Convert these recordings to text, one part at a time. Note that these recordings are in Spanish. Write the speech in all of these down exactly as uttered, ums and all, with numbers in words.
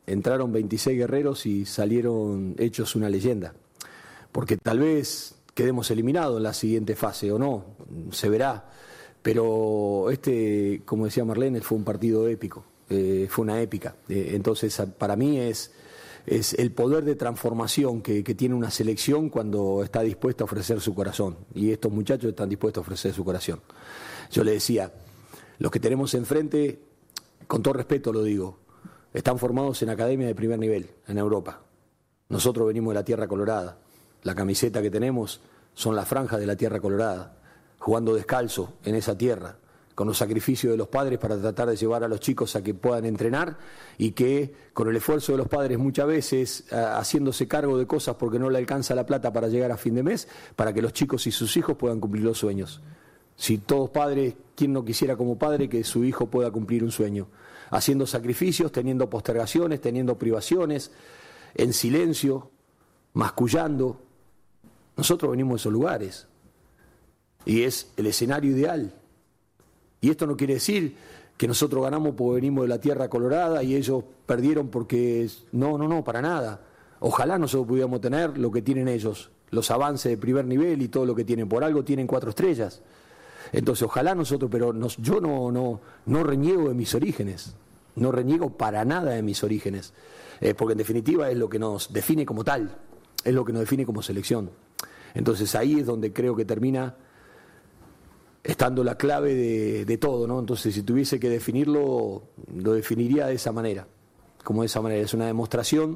entraron veintiséis guerreros y salieron hechos una leyenda. Porque tal vez quedemos eliminados en la siguiente fase o no, se verá. Pero este, como decía Marlene, fue un partido épico, eh, fue una épica. Eh, entonces, para mí es, es el poder de transformación que, que tiene una selección cuando está dispuesta a ofrecer su corazón. Y estos muchachos están dispuestos a ofrecer su corazón. Yo le decía, los que tenemos enfrente, con todo respeto lo digo, están formados en academia de primer nivel, en Europa. Nosotros venimos de la Tierra Colorada. La camiseta que tenemos son las franjas de la Tierra Colorada, jugando descalzo en esa tierra, con los sacrificios de los padres para tratar de llevar a los chicos a que puedan entrenar y que con el esfuerzo de los padres muchas veces haciéndose cargo de cosas porque no le alcanza la plata para llegar a fin de mes, para que los chicos y sus hijos puedan cumplir los sueños. Si todos padres, ¿quién no quisiera como padre que su hijo pueda cumplir un sueño? Haciendo sacrificios, teniendo postergaciones, teniendo privaciones, en silencio, mascullando. Nosotros venimos de esos lugares y es el escenario ideal. Y esto no quiere decir que nosotros ganamos porque venimos de la Tierra Colorada y ellos perdieron porque... No, no, no, para nada. Ojalá nosotros pudiéramos tener lo que tienen ellos, los avances de primer nivel y todo lo que tienen. Por algo tienen cuatro estrellas. Entonces, ojalá nosotros, pero nos, yo no, no, no reniego de mis orígenes, no reniego para nada de mis orígenes, eh, porque en definitiva es lo que nos define como tal, es lo que nos define como selección. Entonces ahí es donde creo que termina estando la clave de, de todo, ¿no? Entonces si tuviese que definirlo, lo definiría de esa manera, como de esa manera, es una demostración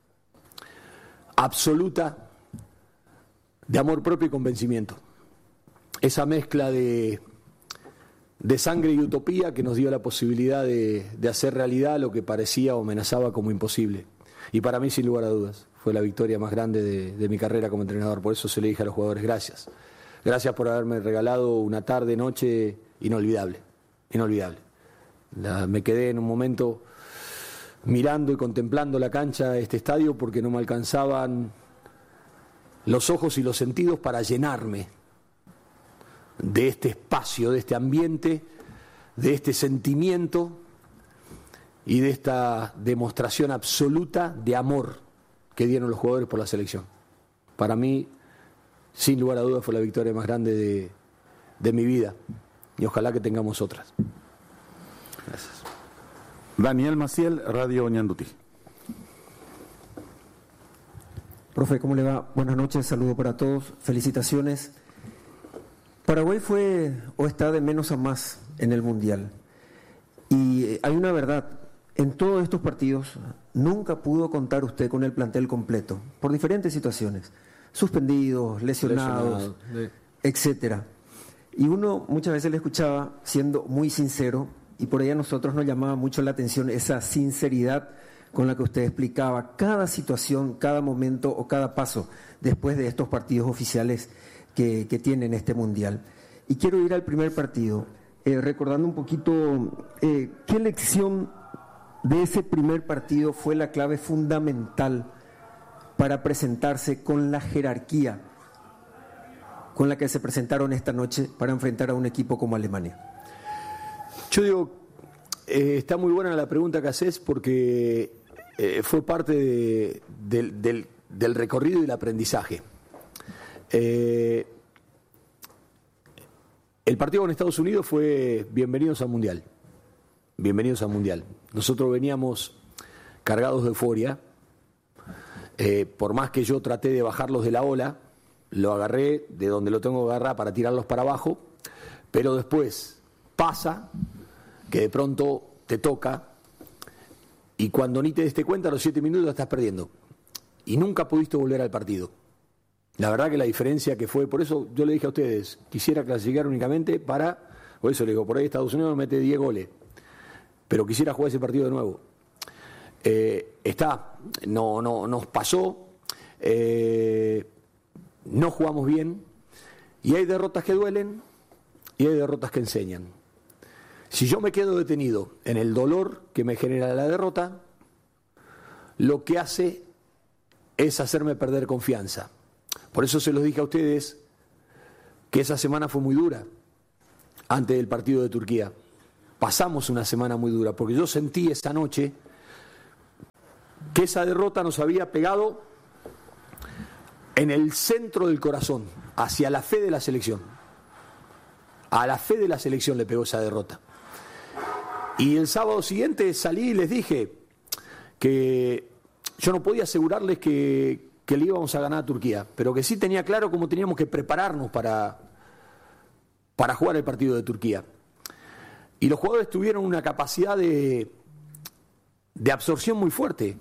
absoluta de amor propio y convencimiento. Esa mezcla de, de sangre y utopía que nos dio la posibilidad de, de hacer realidad lo que parecía o amenazaba como imposible. Y para mí, sin lugar a dudas, fue la victoria más grande de, de mi carrera como entrenador. Por eso se le dije a los jugadores, gracias. Gracias por haberme regalado una tarde, noche inolvidable, inolvidable. La, me quedé en un momento mirando y contemplando la cancha de este estadio porque no me alcanzaban los ojos y los sentidos para llenarme de este espacio, de este ambiente, de este sentimiento y de esta demostración absoluta de amor que dieron los jugadores por la selección. Para mí, sin lugar a dudas, fue la victoria más grande de, de mi vida y ojalá que tengamos otras. Gracias. Daniel Maciel, Radio Ñandutí. Profe, ¿cómo le va? Buenas noches, saludo para todos, felicitaciones. Paraguay fue o está de menos a más en el Mundial. Y hay una verdad, en todos estos partidos nunca pudo contar usted con el plantel completo, por diferentes situaciones, suspendidos, lesionados, Lesionado. etcétera. Y uno muchas veces le escuchaba siendo muy sincero, y por ahí a nosotros nos llamaba mucho la atención esa sinceridad con la que usted explicaba cada situación, cada momento o cada paso después de estos partidos oficiales que, que tienen este Mundial. Y quiero ir al primer partido, eh, recordando un poquito eh, qué lección de ese primer partido fue la clave fundamental para presentarse con la jerarquía con la que se presentaron esta noche para enfrentar a un equipo como Alemania. Yo digo, eh, está muy buena la pregunta que haces porque eh, fue parte de, de, del, del recorrido y del aprendizaje. Eh, el partido con Estados Unidos fue bienvenidos al Mundial. Bienvenidos al Mundial. Nosotros veníamos cargados de euforia. Eh, por más que yo traté de bajarlos de la ola, lo agarré de donde lo tengo que agarrar para tirarlos para abajo, pero después pasa que de pronto te toca y cuando ni te des cuenta a los siete minutos estás perdiendo y nunca pudiste volver al partido. La verdad que la diferencia que fue, por eso yo le dije a ustedes, quisiera clasificar únicamente para, por eso le digo, por ahí Estados Unidos mete diez goles, pero quisiera jugar ese partido de nuevo. Eh, está, no, no, nos pasó, eh, no jugamos bien y hay derrotas que duelen y hay derrotas que enseñan. Si yo me quedo detenido en el dolor que me genera la derrota, lo que hace es hacerme perder confianza. Por eso se los dije a ustedes que esa semana fue muy dura antes del partido de Turquía. Pasamos una semana muy dura porque yo sentí esa noche que esa derrota nos había pegado en el centro del corazón, hacia la fe de la selección. A la fe de la selección le pegó esa derrota. Y el sábado siguiente salí y les dije que yo no podía asegurarles que, que le íbamos a ganar a Turquía, pero que sí tenía claro cómo teníamos que prepararnos para, para jugar el partido de Turquía. Y los jugadores tuvieron una capacidad de, de absorción muy fuerte.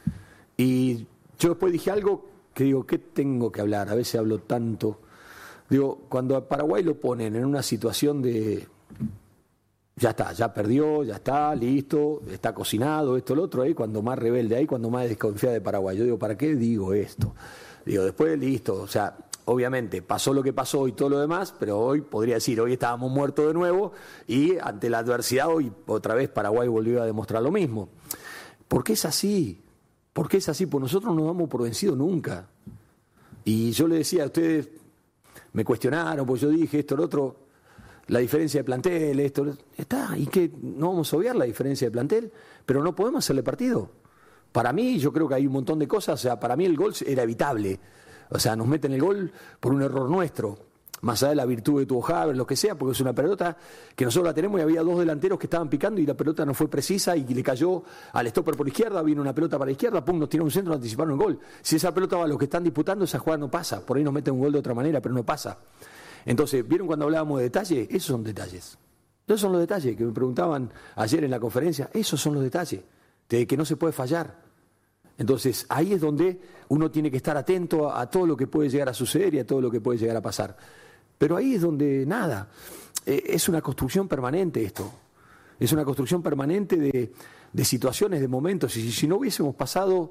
Y yo después dije algo que digo, ¿qué tengo que hablar? A veces hablo tanto. Digo, cuando a Paraguay lo ponen en una situación de, ya está, ya perdió, ya está, listo, está cocinado, esto, lo otro, ahí cuando más rebelde, ahí cuando más desconfía de Paraguay. Yo digo, ¿para qué digo esto? Digo, después listo, o sea, obviamente pasó lo que pasó y todo lo demás, pero hoy podría decir, hoy estábamos muertos de nuevo y ante la adversidad hoy otra vez Paraguay volvió a demostrar lo mismo. ¿Por qué es así? ¿Por qué es así? Pues nosotros no nos damos por vencidos nunca. Y yo le decía a ustedes, me cuestionaron, pues yo dije esto, lo otro, la diferencia de plantel, esto, lo, está, y que no vamos a obviar la diferencia de plantel, pero no podemos hacerle partido. Para mí, yo creo que hay un montón de cosas, o sea, para mí el gol era evitable. O sea, nos meten el gol por un error nuestro, más allá de la virtud de tuvo Javier, lo que sea, porque es una pelota que nosotros la tenemos y había dos delanteros que estaban picando y la pelota no fue precisa y le cayó al stopper por izquierda, vino una pelota para la izquierda, pum, nos tiraron un centro, nos anticiparon el gol. Si esa pelota va a los que están disputando, esa jugada no pasa, por ahí nos meten un gol de otra manera, pero no pasa. Entonces, ¿vieron cuando hablábamos de detalles? Esos son detalles. Esos son los detalles que me preguntaban ayer en la conferencia, esos son los detalles, de que no se puede fallar. Entonces, ahí es donde uno tiene que estar atento a, a todo lo que puede llegar a suceder y a todo lo que puede llegar a pasar. Pero ahí es donde nada, eh, es una construcción permanente esto, es una construcción permanente de, de situaciones, de momentos, y si, si no hubiésemos pasado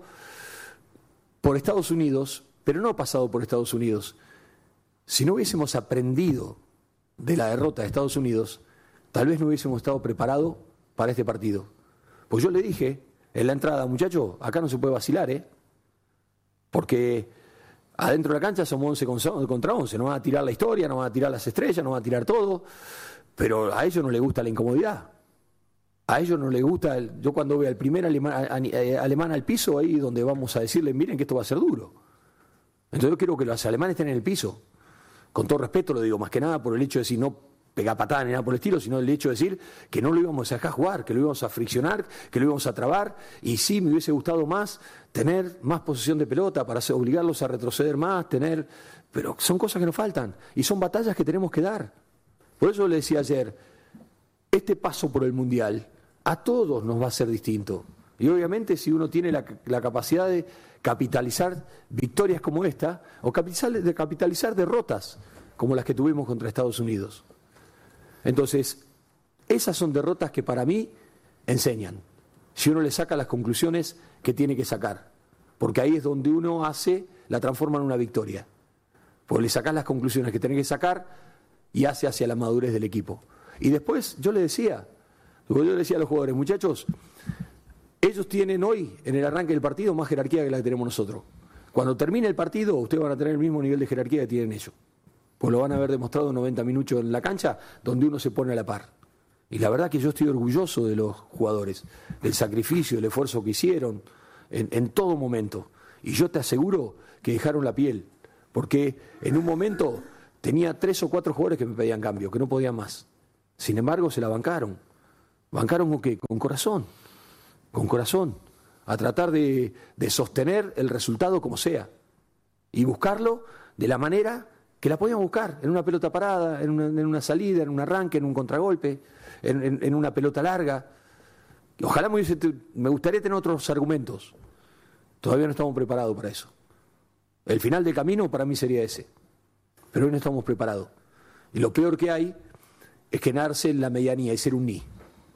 por Estados Unidos, pero no pasado por Estados Unidos, si no hubiésemos aprendido de la derrota de Estados Unidos, tal vez no hubiésemos estado preparados para este partido. Pues yo le dije en la entrada, muchachos, acá no se puede vacilar, ¿eh? Porque adentro de la cancha somos once contra once, no van a tirar la historia, no van a tirar las estrellas, no van a tirar todo, pero a ellos no les gusta la incomodidad. A ellos no les gusta, el, yo cuando veo al primer alemán, alemán al piso, ahí donde vamos a decirle, miren que esto va a ser duro. Entonces yo quiero que los alemanes estén en el piso. Con todo respeto lo digo, más que nada por el hecho de si no pegar patada ni nada por el estilo, sino el hecho de decir que no lo íbamos a dejar jugar, que lo íbamos a friccionar, que lo íbamos a trabar, y sí me hubiese gustado más tener más posesión de pelota para hacer, obligarlos a retroceder más, tener, pero son cosas que nos faltan y son batallas que tenemos que dar. Por eso le decía ayer, este paso por el Mundial a todos nos va a ser distinto, y obviamente si uno tiene la, la capacidad de capitalizar victorias como esta, o capitalizar, de capitalizar derrotas como las que tuvimos contra Estados Unidos. Entonces, esas son derrotas que para mí enseñan, si uno le saca las conclusiones que tiene que sacar, porque ahí es donde uno hace, la transforma en una victoria, porque le sacás las conclusiones que tenés que sacar y hace hacia la madurez del equipo. Y después yo le decía, yo le decía a los jugadores, muchachos, ellos tienen hoy, en el arranque del partido, más jerarquía que la que tenemos nosotros. Cuando termine el partido, ustedes van a tener el mismo nivel de jerarquía que tienen ellos. Pues lo van a haber demostrado noventa minutos en la cancha, donde uno se pone a la par. Y la verdad que yo estoy orgulloso de los jugadores, del sacrificio, del esfuerzo que hicieron en, en todo momento. Y yo te aseguro que dejaron la piel, porque en un momento tenía tres o cuatro jugadores que me pedían cambio, que no podían más. Sin embargo, se la bancaron. ¿Bancaron con qué? Con corazón. Con corazón. A tratar de, de sostener el resultado como sea. Y buscarlo de la manera que la podían buscar, en una pelota parada, en una, en una salida, en un arranque, en un contragolpe, en, en, en una pelota larga. Ojalá me, hubiese, me gustaría tener otros argumentos. Todavía no estamos preparados para eso. El final del camino para mí sería ese. Pero hoy no estamos preparados. Y lo peor que hay es quedarse en la medianía y ser un ni.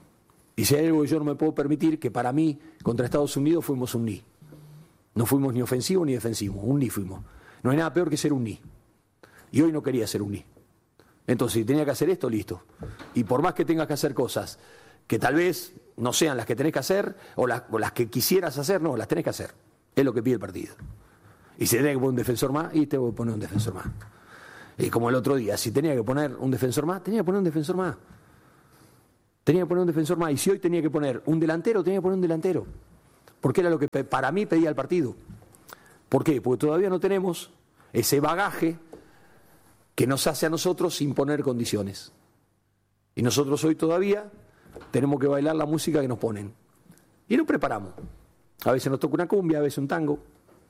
Y si hay algo que yo no me puedo permitir, que para mí, contra Estados Unidos, fuimos un ni. No fuimos ni ofensivos ni defensivos, un ni fuimos. No hay nada peor que ser un ni. Y hoy no quería ser un ni. Entonces, si tenía que hacer esto, listo. Y por más que tengas que hacer cosas que tal vez no sean las que tenés que hacer, o las, o las que quisieras hacer, no, las tenés que hacer. Es lo que pide el partido. Y si tenés que poner un defensor más, y te voy a poner un defensor más. Y como el otro día, si tenía que poner un defensor más, tenía que poner un defensor más. Tenía que poner un defensor más. Y si hoy tenía que poner un delantero, tenía que poner un delantero. porque era lo que para mí pedía el partido. ¿Por qué? Porque todavía no tenemos ese bagaje que nos hace a nosotros imponer condiciones. Y nosotros hoy todavía tenemos que bailar la música que nos ponen. Y nos preparamos. A veces nos toca una cumbia, a veces un tango,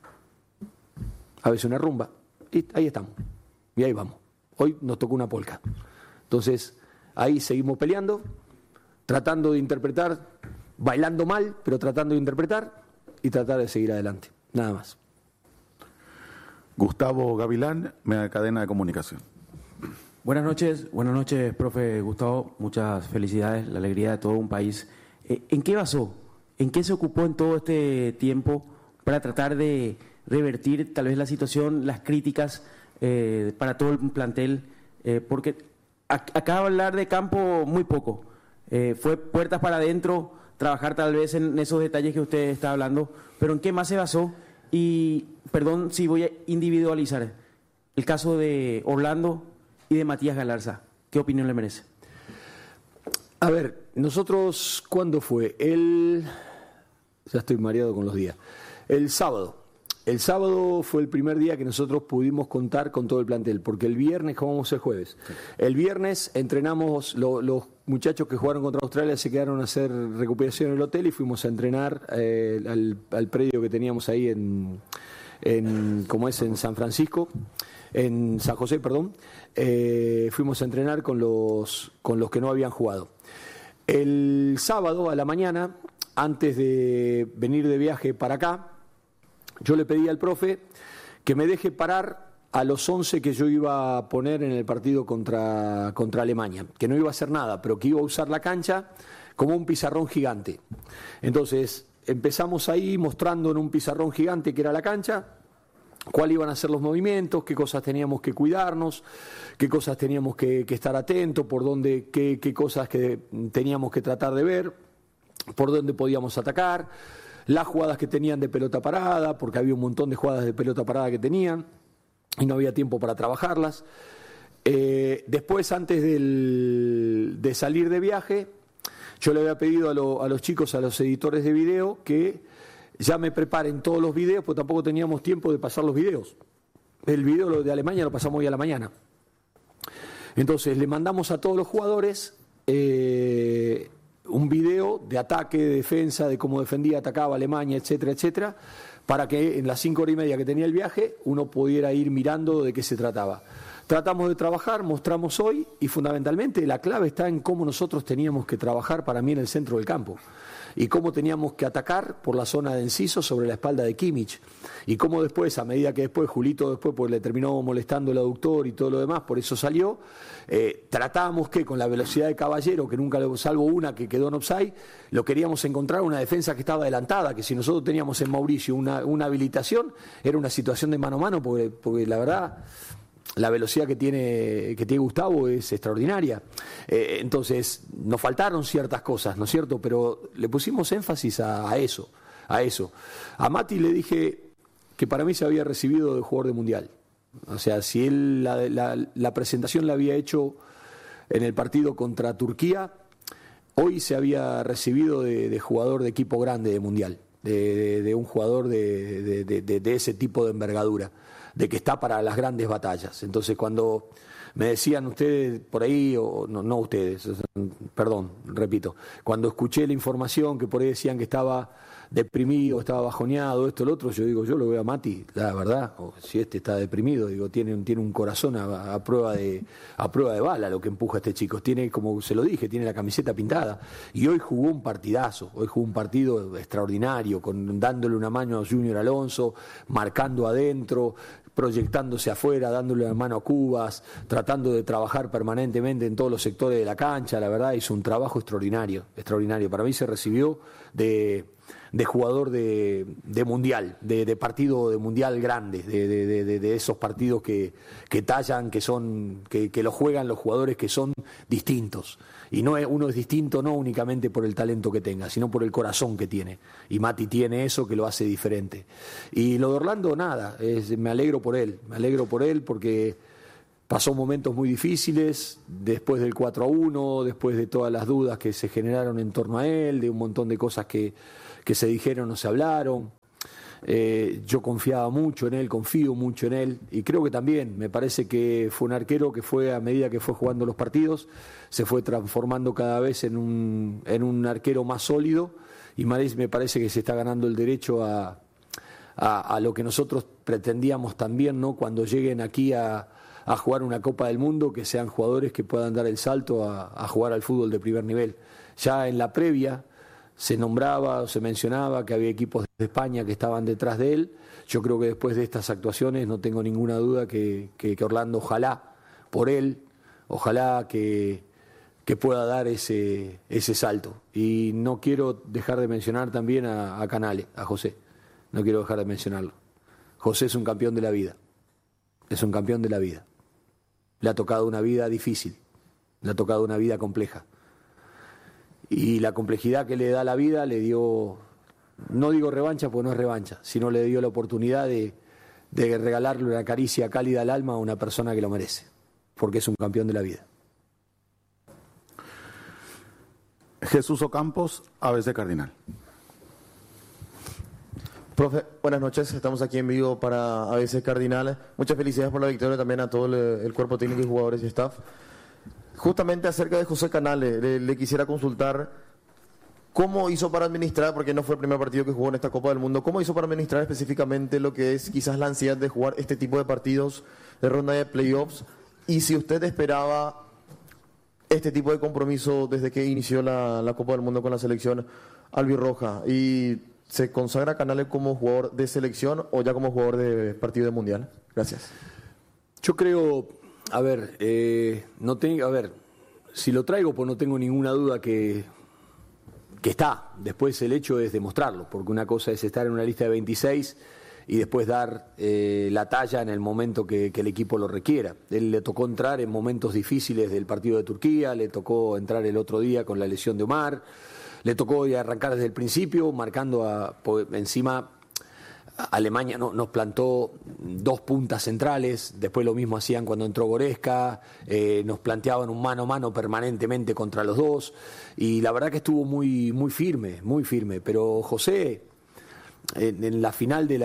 a veces una rumba. Y ahí estamos. Y ahí vamos. Hoy nos tocó una polca. Entonces, ahí seguimos peleando, tratando de interpretar, bailando mal, pero tratando de interpretar y tratar de seguir adelante. Nada más. Gustavo Gavilán, Media Cadena de Comunicación. Buenas noches, buenas noches, profe Gustavo. Muchas felicidades, la alegría de todo un país. Eh, ¿En qué basó? ¿En qué se ocupó en todo este tiempo para tratar de revertir tal vez la situación, las críticas eh, para todo el plantel? Eh, porque ac acaba de hablar de campo muy poco. Eh, fue puertas para adentro, trabajar tal vez en esos detalles que usted está hablando, pero ¿en qué más se basó? Y, perdón si voy a individualizar, el caso de Orlando y de Matías Galarza, ¿qué opinión le merece? A ver, nosotros, ¿cuándo fue? El... Ya estoy mareado con los días. El sábado. El sábado fue el primer día que nosotros pudimos contar con todo el plantel, porque el viernes jugamos el jueves. El viernes entrenamos, lo, los muchachos que jugaron contra Australia se quedaron a hacer recuperación en el hotel y fuimos a entrenar eh, al, al predio que teníamos ahí en, en, ¿cómo es? En San Francisco, en San José, perdón. Eh, fuimos a entrenar con los, con los que no habían jugado. El sábado a la mañana, antes de venir de viaje para acá, yo le pedí al profe que me deje parar a los once que yo iba a poner en el partido contra, contra Alemania, que no iba a hacer nada, pero que iba a usar la cancha como un pizarrón gigante. Entonces empezamos ahí mostrando en un pizarrón gigante que era la cancha, cuáles iban a ser los movimientos, qué cosas teníamos que cuidarnos, qué cosas teníamos que, que estar atentos, por dónde, qué, qué cosas que teníamos que tratar de ver, por dónde podíamos atacar, las jugadas que tenían de pelota parada, porque había un montón de jugadas de pelota parada que tenían y no había tiempo para trabajarlas. Eh, después, antes del, de salir de viaje, yo le había pedido a, lo, a los chicos, a los editores de video, que ya me preparen todos los videos, porque tampoco teníamos tiempo de pasar los videos. El video de Alemania lo pasamos hoy a la mañana. Entonces le mandamos a todos los jugadores eh, un video de ataque, de defensa, de cómo defendía, atacaba Alemania, etcétera, etcétera, para que en las cinco horas y media que tenía el viaje uno pudiera ir mirando de qué se trataba. Tratamos de trabajar, mostramos hoy, y fundamentalmente la clave está en cómo nosotros teníamos que trabajar para mí en el centro del campo, y cómo teníamos que atacar por la zona de Enciso sobre la espalda de Kimmich, y cómo después, a medida que después Julito después pues le terminó molestando el aductor y todo lo demás, por eso salió, eh, tratábamos que con la velocidad de Caballero, que nunca, salvo una que quedó en offside, lo queríamos encontrar una defensa que estaba adelantada, que si nosotros teníamos en Mauricio una, una habilitación, era una situación de mano a mano, porque, porque la verdad... La velocidad que tiene, que tiene Gustavo es extraordinaria. Eh, entonces, nos faltaron ciertas cosas, ¿no es cierto? Pero le pusimos énfasis a, a eso, a eso. A Mati le dije que para mí se había recibido de jugador de mundial. O sea, si él la, la, la presentación la había hecho en el partido contra Turquía, hoy se había recibido de, de jugador de equipo grande de mundial, de, de, de un jugador de, de, de, de, de ese tipo de envergadura, de que está para las grandes batallas. Entonces, cuando me decían ustedes por ahí, o no, no ustedes, perdón, repito, cuando escuché la información que por ahí decían que estaba deprimido, estaba bajoneado, esto, lo otro, yo digo, yo lo veo a Mati, la verdad, o si este está deprimido, digo, tiene, tiene un corazón a, a prueba de a prueba de bala lo que empuja a este chico, tiene, como se lo dije, tiene la camiseta pintada, y hoy jugó un partidazo, hoy jugó un partido extraordinario, con, dándole una mano a Junior Alonso, marcando adentro, proyectándose afuera, dándole la mano a Cubas, tratando de trabajar permanentemente en todos los sectores de la cancha, la verdad hizo un trabajo extraordinario, extraordinario, para mí se recibió de... de jugador de, de mundial, de, de partido de mundial grande, de, de, de, de esos partidos que, que tallan, que son, que, que lo juegan los jugadores que son distintos. Y no es, uno es distinto no únicamente por el talento que tenga, sino por el corazón que tiene. Y Mati tiene eso que lo hace diferente. Y lo de Orlando, nada, es, me alegro por él, me alegro por él porque pasó momentos muy difíciles, después del cuatro a uno, después de todas las dudas que se generaron en torno a él, de un montón de cosas que que se dijeron no se hablaron. Eh, yo confiaba mucho en él, confío mucho en él y creo que también me parece que fue un arquero que fue, a medida que fue jugando los partidos, se fue transformando cada vez en un, en un arquero más sólido y me parece que se está ganando el derecho a, a, a lo que nosotros pretendíamos también, ¿no? Cuando lleguen aquí a, a jugar una Copa del Mundo, que sean jugadores que puedan dar el salto a, a jugar al fútbol de primer nivel. Ya en la previa se nombraba o se mencionaba que había equipos de España que estaban detrás de él. Yo creo que después de estas actuaciones no tengo ninguna duda que, que, que Orlando, ojalá por él, ojalá que, que pueda dar ese, ese salto. Y no quiero dejar de mencionar también a, a Canales, a José. No quiero dejar de mencionarlo. José es un campeón de la vida. Es un campeón de la vida. Le ha tocado una vida difícil. Le ha tocado una vida compleja. Y la complejidad que le da la vida le dio, no digo revancha porque no es revancha, sino le dio la oportunidad de, de regalarle una caricia cálida al alma a una persona que lo merece, porque es un campeón de la vida. Jesús Ocampos, A B C Cardinal. Profe, buenas noches, estamos aquí en vivo para A B C Cardinal. Muchas felicidades por la victoria también a todo el, el cuerpo técnico y jugadores y staff. Justamente acerca de José Canales, le, le quisiera consultar cómo hizo para administrar, porque no fue el primer partido que jugó en esta Copa del Mundo, cómo hizo para administrar específicamente lo que es quizás la ansiedad de jugar este tipo de partidos de ronda de playoffs, y si usted esperaba este tipo de compromiso desde que inició la, la Copa del Mundo con la selección albirroja, y se consagra Canales como jugador de selección o ya como jugador de partido de mundial. Gracias. Yo creo... A ver, eh, no tengo, a ver, si lo traigo, pues no tengo ninguna duda que, que está. Después el hecho es demostrarlo, porque una cosa es estar en una lista de veintiséis y después dar eh, la talla en el momento que, que el equipo lo requiera. Él le tocó entrar en momentos difíciles del partido de Turquía, le tocó entrar el otro día con la lesión de Omar, le tocó arrancar desde el principio, marcando a, encima... Alemania no, nos plantó dos puntas centrales, después lo mismo hacían cuando entró Goretzka, eh, nos planteaban un mano a mano permanentemente contra los dos, y la verdad que estuvo muy, muy firme, muy firme, pero José, en, en la final de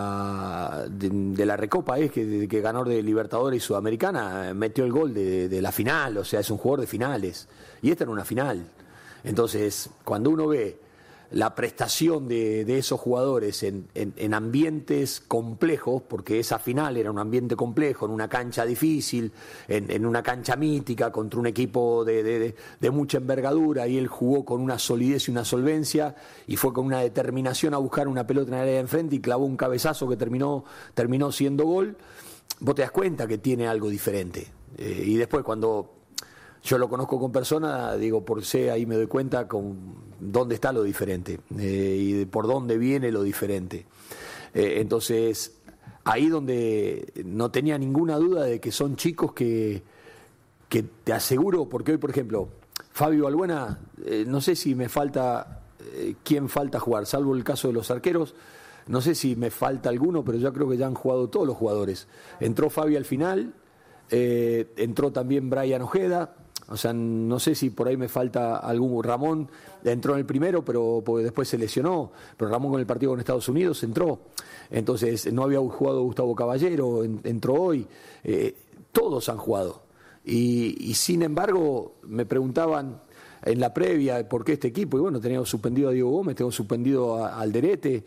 la, de, de la Recopa, es que, que ganó de Libertadores y Sudamericana, metió el gol de, de la final, o sea, es un jugador de finales, y esta era una final. Entonces, cuando uno ve la prestación de, de esos jugadores en, en, en ambientes complejos, porque esa final era un ambiente complejo, en una cancha difícil, en, en una cancha mítica, contra un equipo de, de, de, de mucha envergadura, y él jugó con una solidez y una solvencia, y fue con una determinación a buscar una pelota en el área de enfrente, y clavó un cabezazo que terminó, terminó siendo gol. Vos te das cuenta que tiene algo diferente. Eh, y después cuando... Yo lo conozco con persona, digo, por sé, ahí me doy cuenta con dónde está lo diferente eh, y de por dónde viene lo diferente. Eh, entonces, ahí donde no tenía ninguna duda de que son chicos que, que te aseguro, porque hoy, por ejemplo, Fabio Balbuena, eh, no sé si me falta, eh, quién falta jugar, salvo el caso de los arqueros, no sé si me falta alguno, pero yo creo que ya han jugado todos los jugadores. Entró Fabio al final, eh, entró también Brian Ojeda. O sea, no sé si por ahí me falta algún... Ramón entró en el primero, pero porque después se lesionó. Pero Ramón con el partido con Estados Unidos entró. Entonces, no había jugado Gustavo Caballero, entró hoy. Eh, todos han jugado. Y, y sin embargo, me preguntaban en la previa por qué este equipo. Y bueno, teníamos suspendido a Diego Gómez, teníamos suspendido a, a Alderete.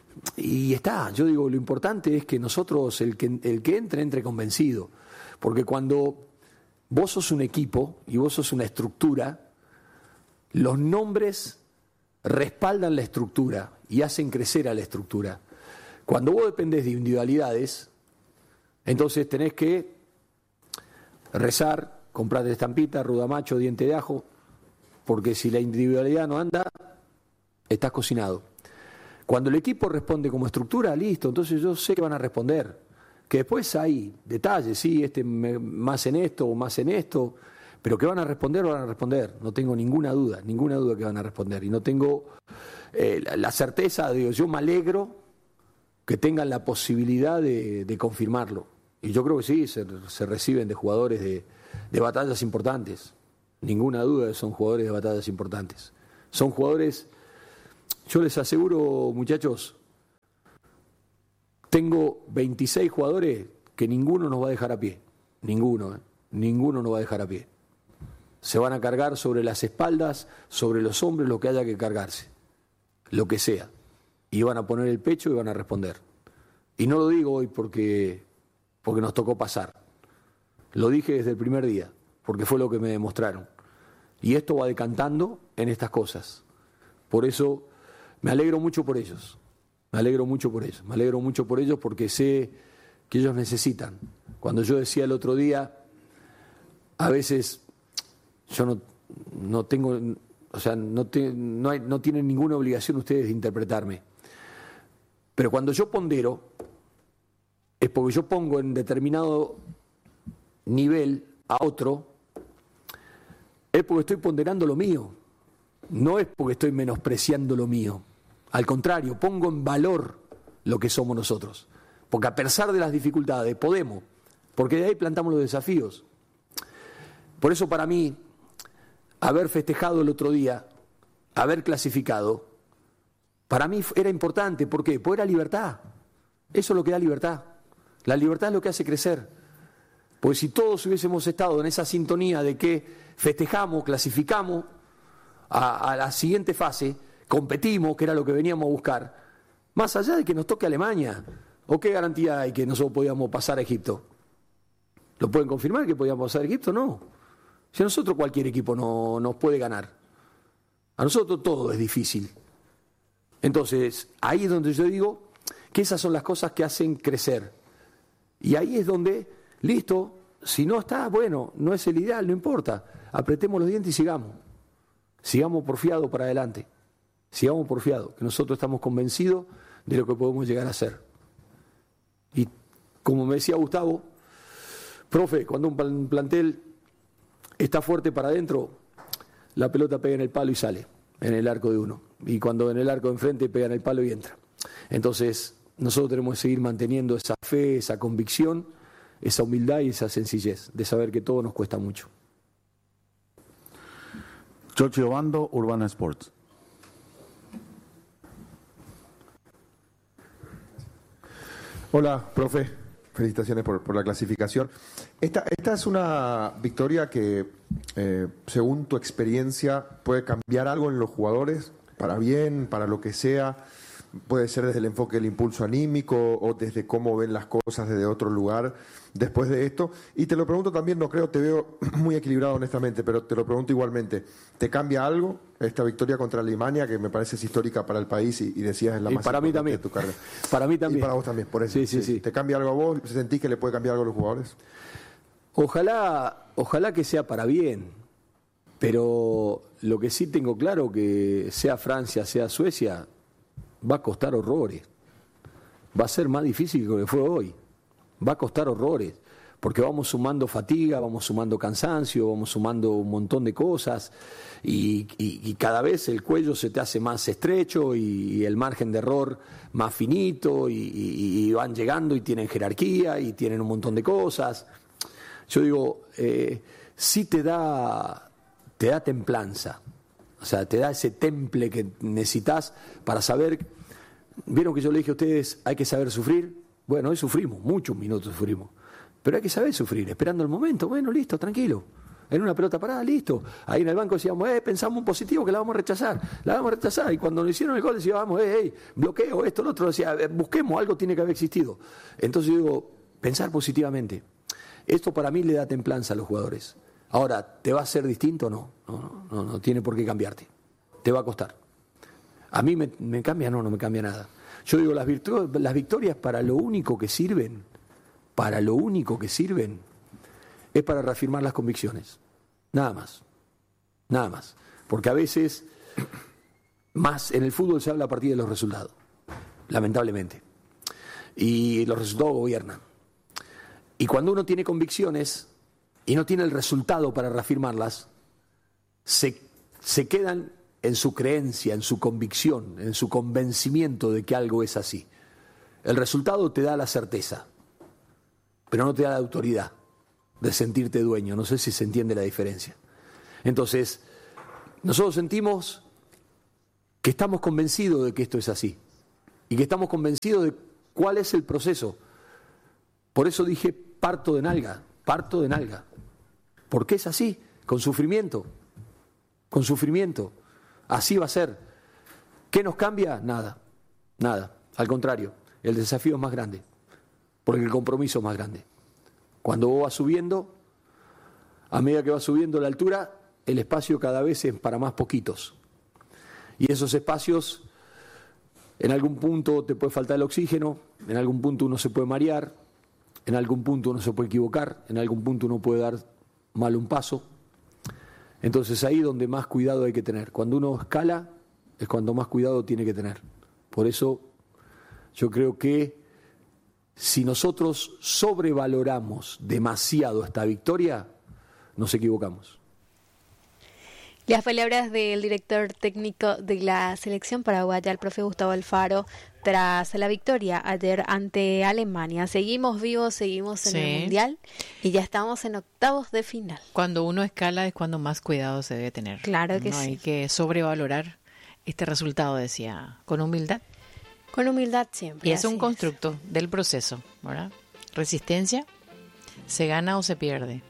Y está. Yo digo, lo importante es que nosotros, el que, el que entre, entre convencido. Porque cuando... Vos sos un equipo y vos sos una estructura, los nombres respaldan la estructura y hacen crecer a la estructura. Cuando vos dependés de individualidades, entonces tenés que rezar, comprar estampita, rudamacho, diente de ajo, porque si la individualidad no anda, estás cocinado. Cuando el equipo responde como estructura, listo, entonces yo sé que van a responder. Que después hay detalles, sí, este más en esto o más en esto, pero que van a responder, van a responder. No tengo ninguna duda, ninguna duda que van a responder. Y no tengo eh, la, la certeza, digo, yo me alegro que tengan la posibilidad de, de confirmarlo. Y yo creo que sí, se, se reciben de jugadores de, de batallas importantes. Ninguna duda que son jugadores de batallas importantes. Son jugadores, Yo les aseguro, muchachos, tengo veintiséis jugadores que ninguno nos va a dejar a pie. Ninguno, ¿eh? Ninguno nos va a dejar a pie. Se van a cargar sobre las espaldas, sobre los hombros, lo que haya que cargarse. Lo que sea. Y van a poner el pecho y van a responder. Y no lo digo hoy porque, porque nos tocó pasar. Lo dije desde el primer día, porque fue lo que me demostraron. Y esto va decantando en estas cosas. Por eso me alegro mucho por ellos. Me alegro mucho por ellos. Me alegro mucho por ellos porque sé que ellos necesitan. Cuando yo decía el otro día, a veces yo no, no tengo, o sea, no, te, no, hay, no tienen ninguna obligación ustedes de interpretarme. Pero cuando yo pondero, es porque yo pongo en determinado nivel a otro, es porque estoy ponderando lo mío, no es porque estoy menospreciando lo mío. Al contrario, pongo en valor lo que somos nosotros. Porque a pesar de las dificultades, podemos, porque de ahí plantamos los desafíos. Por eso para mí, haber festejado el otro día, haber clasificado, para mí era importante. ¿Por qué? Porque era libertad. Eso es lo que da libertad. La libertad es lo que hace crecer. Porque si todos hubiésemos estado en esa sintonía de que festejamos, clasificamos a, a la siguiente fase, competimos, que era lo que veníamos a buscar, más allá de que nos toque Alemania, ¿o qué garantía hay que nosotros podíamos pasar a Egipto? ¿Lo pueden confirmar que podíamos pasar a Egipto? No. Si a nosotros cualquier equipo no, nos puede ganar. A nosotros todo es difícil. Entonces, ahí es donde yo digo que esas son las cosas que hacen crecer. Y ahí es donde, listo, si no está, bueno, no es el ideal, no importa. Apretemos los dientes y sigamos. Sigamos porfiados para adelante. Sigamos porfiados, que nosotros estamos convencidos de lo que podemos llegar a hacer. Y como me decía Gustavo, profe, cuando un plantel está fuerte para adentro, la pelota pega en el palo y sale, en el arco de uno. Y cuando en el arco de enfrente pega en el palo y entra. Entonces, nosotros tenemos que seguir manteniendo esa fe, esa convicción, esa humildad y esa sencillez de saber que todo nos cuesta mucho. Giorgio Bando, Urbana Sports. Hola, profe. Felicitaciones por, por la clasificación. Esta, esta es una victoria que, eh, según tu experiencia, puede cambiar algo en los jugadores, para bien, para lo que sea. Puede ser desde el enfoque del impulso anímico o desde cómo ven las cosas desde otro lugar después de esto. Y te lo pregunto también, no creo, te veo muy equilibrado honestamente, pero te lo pregunto igualmente. ¿Te cambia algo esta victoria contra Alemania, que me parece es histórica para el país y, y decías es la y más para mí también. de tu carrera? Para mí también. Y para vos también, por eso. Sí, sí, sí. ¿Te cambia algo a vos? ¿Sentís que le puede cambiar algo a los jugadores? Ojalá, ojalá que sea para bien, pero lo que sí tengo claro que sea Francia, sea Suecia, va a costar horrores. Va a ser más difícil que lo que fue hoy. Va a costar horrores, porque vamos sumando fatiga, vamos sumando cansancio, vamos sumando un montón de cosas y, y, y cada vez el cuello se te hace más estrecho y, y el margen de error más finito y, y, y van llegando y tienen jerarquía y tienen un montón de cosas. Yo digo, eh, sí te da, te da templanza. O sea, te da ese temple que necesitas para saber. ¿Vieron que yo le dije a ustedes, hay que saber sufrir? Bueno, hoy sufrimos, muchos minutos sufrimos. Pero hay que saber sufrir, esperando el momento. Bueno, listo, tranquilo. En una pelota parada, listo. Ahí en el banco decíamos, eh, pensamos un positivo que la vamos a rechazar. La vamos a rechazar. Y cuando nos hicieron el gol decíamos, eh, eh, bloqueo, esto, lo otro. Decía, eh, busquemos, algo tiene que haber existido. Entonces yo digo, pensar positivamente. Esto para mí le da templanza a los jugadores. Ahora, ¿te va a ser distinto? No, no, no, no tiene por qué cambiarte. Te va a costar. ¿A mí me, me cambia? No, no me cambia nada. Yo digo, las, virtu- las victorias para lo único que sirven, para lo único que sirven, es para reafirmar las convicciones. Nada más. Nada más. Porque a veces, más en el fútbol se habla a partir de los resultados, lamentablemente. Y los resultados gobiernan. Y cuando uno tiene convicciones y no tiene el resultado para reafirmarlas, se, se quedan en su creencia, en su convicción, en su convencimiento de que algo es así. El resultado te da la certeza, pero no te da la autoridad de sentirte dueño. No sé si se entiende la diferencia. Entonces, nosotros sentimos que estamos convencidos de que esto es así y que estamos convencidos de cuál es el proceso. Por eso dije parto de nalga, parto de nalga, porque es así, con sufrimiento, con sufrimiento, así va a ser. ¿Qué nos cambia? Nada, nada, al contrario, el desafío es más grande, porque el compromiso es más grande. Cuando vos vas subiendo, a medida que vas subiendo la altura, el espacio cada vez es para más poquitos. Y esos espacios, en algún punto te puede faltar el oxígeno, en algún punto uno se puede marear, en algún punto uno se puede equivocar, en algún punto uno puede dar mal un paso. Entonces ahí es donde más cuidado hay que tener. Cuando uno escala, es cuando más cuidado tiene que tener. Por eso yo creo que si nosotros sobrevaloramos demasiado esta victoria, nos equivocamos. Las palabras del director técnico de la selección paraguaya, el profe Gustavo Alfaro, tras la victoria ayer ante Alemania. Seguimos vivos, seguimos en sí. el Mundial y ya estamos en octavos de final. Cuando uno escala es cuando más cuidado se debe tener. Claro que no sí. Hay que sobrevalorar este resultado, decía, con humildad. Con humildad siempre. Y es un constructo es. del proceso, ¿verdad? Resistencia, se gana o se pierde.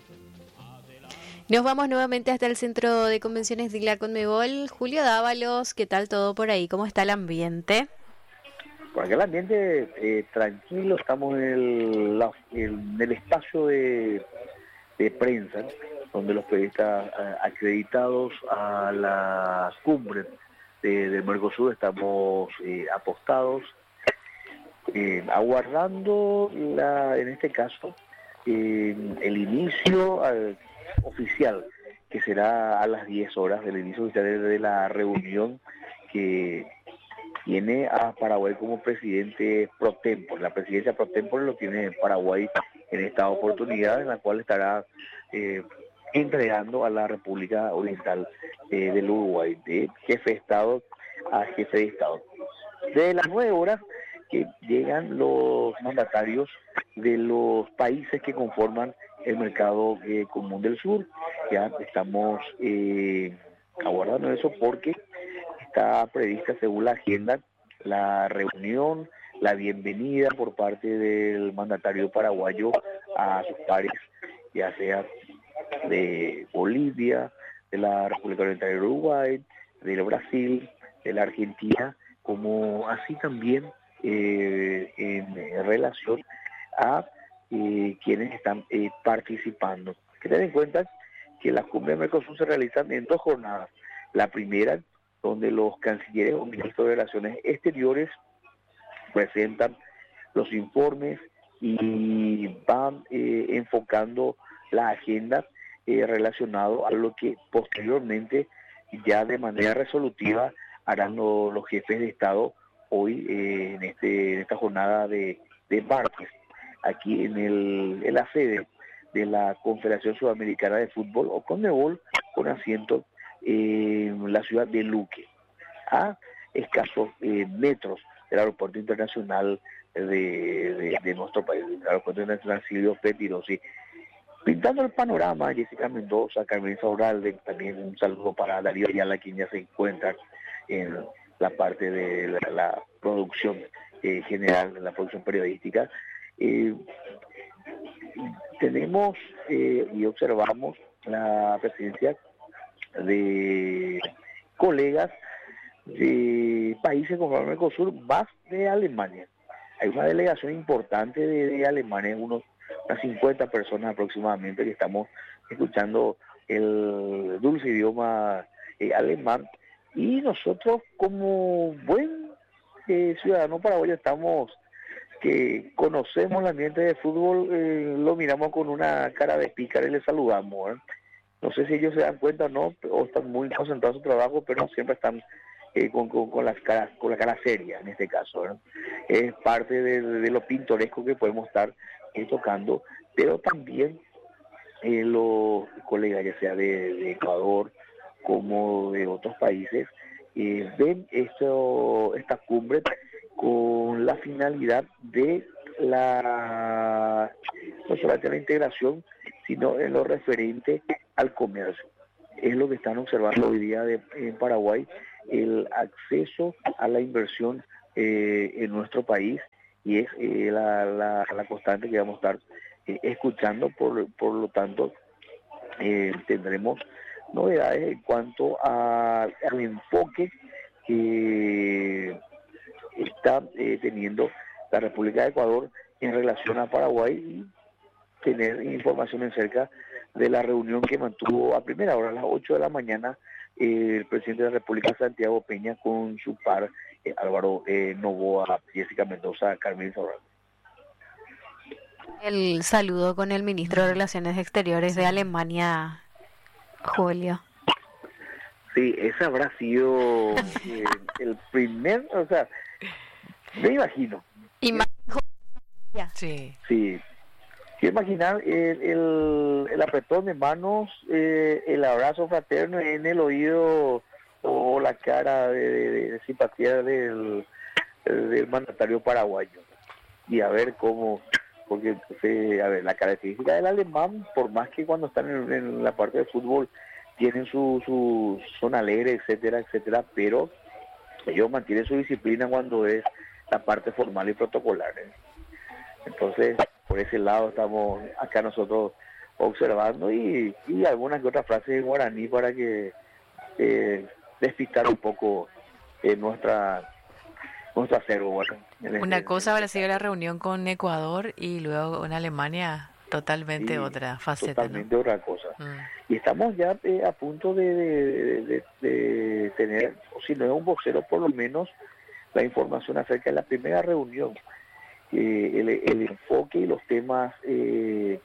Nos vamos nuevamente hasta el Centro de Convenciones de la Conmebol. Julio Dávalos, ¿qué tal todo por ahí? ¿Cómo está el ambiente? Por acá el ambiente eh, tranquilo, estamos en el, la, en el espacio de, de prensa, donde los periodistas eh, acreditados a la cumbre de, de Mercosur estamos eh, apostados, eh, aguardando, la, en este caso, eh, el inicio al, oficial, que será a las diez horas, del inicio oficial de la reunión que tiene a Paraguay como presidente pro tempore. La presidencia pro tempore lo tiene Paraguay en esta oportunidad, en la cual estará eh, entregando a la República Oriental eh, del Uruguay, de jefe de Estado a jefe de Estado. De las nueve horas que llegan los mandatarios de los países que conforman el mercado eh, común del sur. Ya estamos eh, aguardando eso porque está prevista, según la agenda, la reunión, la bienvenida por parte del mandatario paraguayo a sus pares, ya sea de Bolivia, de la República Oriental del Uruguay, del Brasil, de la Argentina, como así también eh, en, en relación a eh, quienes están eh, participando. Hay que tener en cuenta que las cumbres de Mercosur se realizan en dos jornadas. La primera, donde los cancilleres o ministros de Relaciones Exteriores presentan los informes y van eh, enfocando la agenda eh, relacionado a lo que posteriormente ya de manera resolutiva harán lo, los jefes de Estado hoy eh, en, este, en esta jornada de, de martes, aquí en, el, en la sede de la Confederación Sudamericana de Fútbol o Conmebol, con asiento en la ciudad de Luque, a escasos eh, metros del aeropuerto internacional de, de, de nuestro país, el aeropuerto internacional Silvio Pettirossi. Pintando el panorama, Jessica Mendoza, Carmen Sauralde, también un saludo para Darío Ayala, quien ya se encuentra en la parte de la, la producción eh, general, de la producción periodística. Eh, tenemos eh, y observamos la presencia de colegas de países como el Mercosur, más de Alemania. Hay una delegación importante de, de Alemania, unos, unas cincuenta personas aproximadamente, que estamos escuchando el dulce idioma eh, alemán, y nosotros como buen eh, ciudadano paraguayo estamos, que conocemos el ambiente de fútbol, eh, lo miramos con una cara de pícara y le saludamos, ¿eh? No sé si ellos se dan cuenta o no, o están muy concentrados en su trabajo, pero siempre están eh, con, con, con, las caras, con la cara seria en este caso, ¿no? Es parte de, de lo pintoresco que podemos estar eh, tocando, pero también eh, los colegas, ya sea de, de Ecuador como de otros países, eh, ven esto, esta cumbre con la finalidad de la no solamente la integración, sino en lo referente al comercio. Es lo que están observando hoy día de, en Paraguay, el acceso a la inversión eh, en nuestro país, y es eh, la, la, la constante que vamos a estar eh, escuchando. Por, por lo tanto, eh, tendremos novedades en cuanto a, al enfoque que está eh, teniendo la República de Ecuador en relación a Paraguay, y tener información acerca de la reunión que mantuvo a primera hora, a las ocho de la mañana, eh, el presidente de la República, Santiago Peña, con su par eh, Álvaro eh, Noboa, Jessica Mendoza, Carmen Sobral. El saludo con el ministro de Relaciones Exteriores de Alemania, Julio. Sí, ese habrá sido eh, el primer, o sea, me imagino. Imagen. Sí. Sí. Quiero imaginar el, el, el apretón de manos, eh, el abrazo fraterno en el oído o la cara de, de, de simpatía del, del mandatario paraguayo. Y a ver cómo, porque eh, a ver, la característica del alemán, por más que cuando están en, en la parte de fútbol tienen su, su son alegres, etcétera, etcétera, pero ellos mantienen su disciplina cuando es la parte formal y protocolar, ¿eh? Entonces, por ese lado estamos acá nosotros observando, y, y algunas que otras frases en guaraní para que eh, despistar un poco eh, nuestra nuestro acervo. Bueno, Una este, cosa habrá sido la reunión con Ecuador y luego en Alemania totalmente sí, otra faceta. Totalmente ¿no? otra cosa. Mm. Y estamos ya eh, a punto de, de, de, de tener, o si no es un vocero, por lo menos la información acerca de la primera reunión. Eh, el, el enfoque y los temas eh,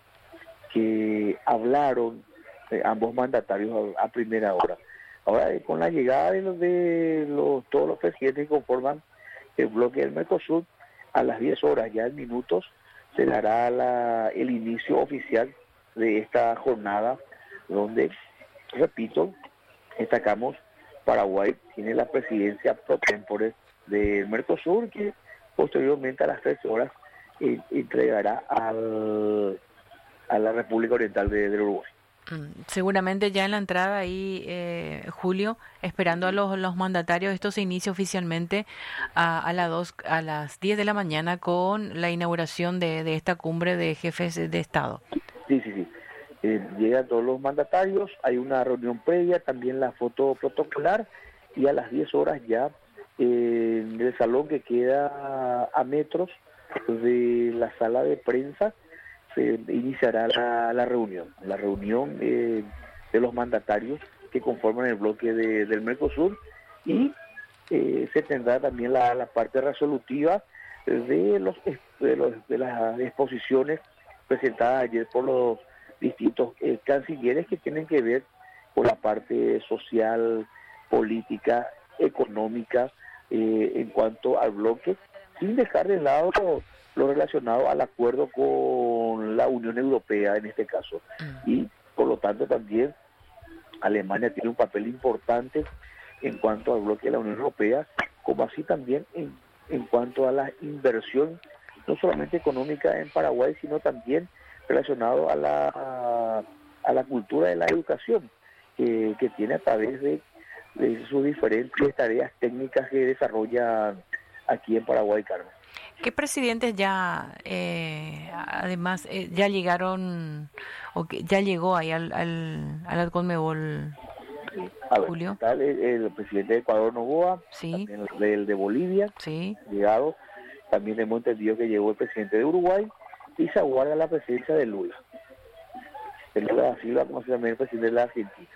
que hablaron eh, ambos mandatarios a, a primera hora. Ahora, eh, con la llegada de, los, de los, todos los presidentes que conforman el bloque del Mercosur, a las diez horas, ya en minutos, se dará la, el inicio oficial de esta jornada, donde, repito, destacamos, Paraguay tiene la presidencia pro tempore del Mercosur, que posteriormente a las tres horas eh, entregará al, a la República Oriental de, del Uruguay. Mm, Seguramente ya en la entrada ahí, eh, Julio, esperando a los, los mandatarios, esto se inicia oficialmente a, a, la dos, a las diez de la mañana con la inauguración de, de esta cumbre de jefes de Estado. Sí, sí, sí. Eh, llegan todos los mandatarios, hay una reunión previa, también la foto protocolar, y a las diez horas ya eh, en el salón que queda a metros de la sala de prensa se iniciará la, la reunión, la reunión eh, de los mandatarios que conforman el bloque de, del Mercosur, y eh, se tendrá también la, la parte resolutiva de, los, de, los, de las exposiciones presentadas ayer por los distintos eh, cancilleres, que tienen que ver con la parte social, política, económica, eh, en cuanto al bloque, sin dejar de lado lo, lo relacionado al acuerdo con la Unión Europea en este caso. Y por lo tanto también Alemania tiene un papel importante en cuanto al bloque de la Unión Europea, como así también en, en cuanto a la inversión, no solamente económica en Paraguay, sino también relacionado a la, a, a la cultura de la educación, que, que tiene a través de, de sus diferentes tareas técnicas que desarrolla aquí en Paraguay, Carmen. ¿Qué presidentes ya, eh, además, eh, ya llegaron, o que ya llegó ahí al, al, al Conmebol, A ver, Julio? está el, el presidente de Ecuador, Noboa, Sí. también el, el de Bolivia, Sí. llegado, también hemos entendido que llegó el presidente de Uruguay, y se aguarda la presidencia de Lula. El Lula da Silva, como se llama el presidente de la Argentina.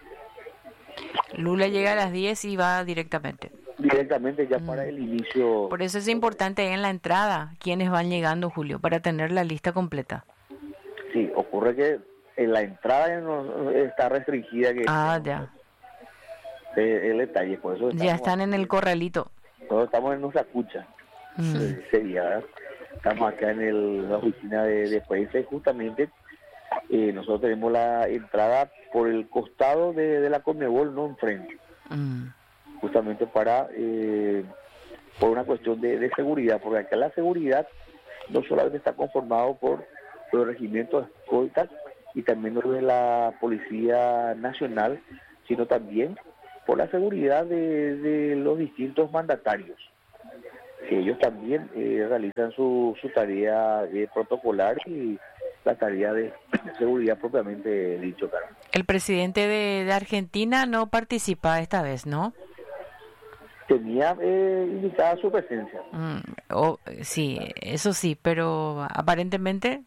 Lula llega a las diez y va directamente. Directamente ya Mm. para el inicio. Por eso es importante en la entrada quiénes van llegando, Julio, para tener la lista completa. Sí, ocurre que en la entrada no- está restringida, que Ah, ya. es el detalle, por eso Ya estamos- están en el corralito. Nosotros estamos en nuestra cucha. Mm. Ese día, ¿verdad? Estamos acá en el- la oficina de, de prensa, y justamente eh, nosotros tenemos la entrada por el costado de, de la Conmebol, no enfrente, Mm. justamente para eh, por una cuestión de, de seguridad, porque acá la seguridad no solamente está conformado por los regimientos de escolta y también los de la Policía Nacional, sino también por la seguridad de, de los distintos mandatarios. Que ellos también eh, realizan su, su tarea eh, protocolar y la tarea de seguridad propiamente dicho, claro. El presidente de, de Argentina no participa esta vez, ¿no? Tenía eh, indicada su presencia. Mm, oh, sí, eso sí, pero aparentemente,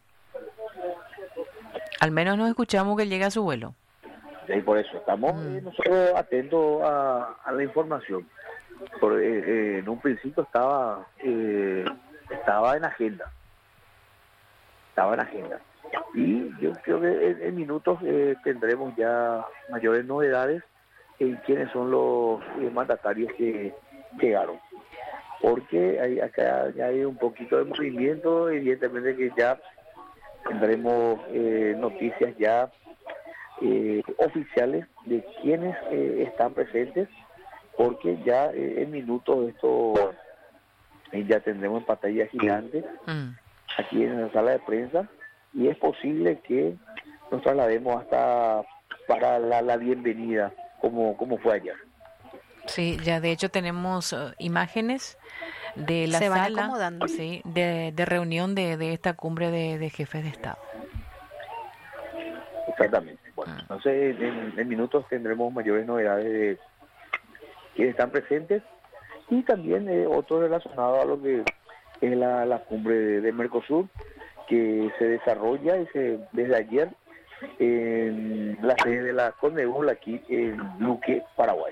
al menos no escuchamos que llegue a su vuelo. Y por eso estamos mm. eh, nosotros atentos a, a la información. Por, eh, eh, en un principio estaba eh, estaba en agenda. Estaba en agenda. Y yo creo que en, en minutos eh, tendremos ya mayores novedades en quiénes son los eh, mandatarios que llegaron. Porque hay, acá ya hay un poquito de movimiento, evidentemente que ya tendremos eh, noticias ya eh, oficiales de quienes eh, están presentes, porque ya eh, en minutos esto eh, ya tendremos en pantalla gigante mm. aquí en la sala de prensa, y es posible que nos traslademos hasta para la, la bienvenida como, como fue ayer. Sí, ya de hecho tenemos uh, imágenes de la Se van sala acomodando. sí, de, de reunión de, de esta cumbre de, de jefes de Estado. Exactamente. Bueno, ah. entonces en, en minutos tendremos mayores novedades de quienes están presentes y también eh, otro relacionado a lo que es la, la cumbre de, de Mercosur, que se desarrolla y se, desde ayer en la sede de la CONMEBOL aquí en Luque, Paraguay.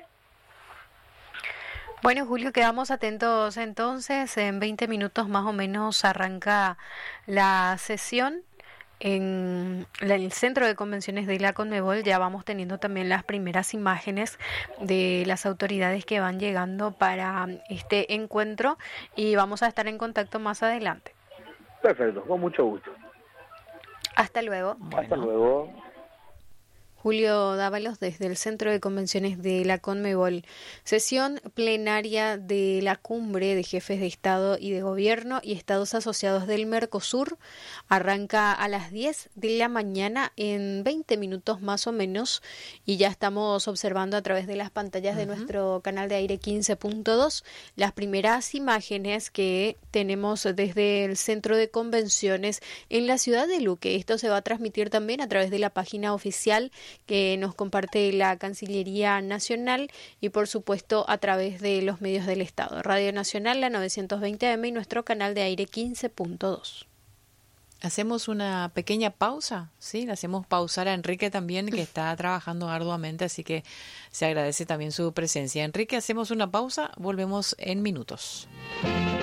Bueno, Julio, quedamos atentos entonces. En veinte minutos más o menos arranca la sesión en el Centro de Convenciones de la CONMEBOL. Ya vamos teniendo también las primeras imágenes de las autoridades que van llegando para este encuentro y vamos a estar en contacto más adelante. Perfecto, con mucho gusto. Hasta luego. Bueno. Hasta luego. Julio Dávalos desde el Centro de Convenciones de la CONMEBOL. Sesión plenaria de la cumbre de jefes de Estado y de Gobierno y Estados asociados del Mercosur. Arranca a las diez de la mañana en veinte minutos más o menos y ya estamos observando a través de las pantallas uh-huh. de nuestro canal de aire quince punto dos las primeras imágenes que tenemos desde el Centro de Convenciones en la ciudad de Luque. Esto se va a transmitir también a través de la página oficial que nos comparte la Cancillería Nacional y por supuesto a través de los medios del Estado. Radio Nacional, la novecientos veinte A M y nuestro canal de aire quince punto dos. Hacemos una pequeña pausa, ¿sí? Le hacemos pausar a Enrique también, que está trabajando arduamente, así que se agradece también su presencia. Enrique, hacemos una pausa, volvemos en minutos.